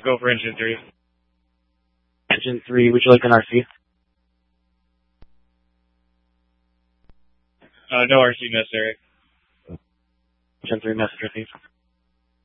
go for engine 3. Engine 3, would you like an RC? No RC necessary. Engine 3 message received.